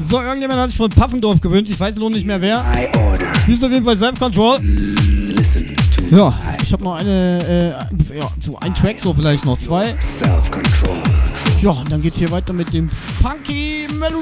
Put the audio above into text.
So, irgendjemand hat sich von Paffendorf gewünscht. Ich weiß noch nicht mehr wer. Hier ist auf jeden Fall Self-Control. Ja, ich habe noch so ein Track, so vielleicht noch 2. Ja, und dann geht's hier weiter mit dem Funky Melody.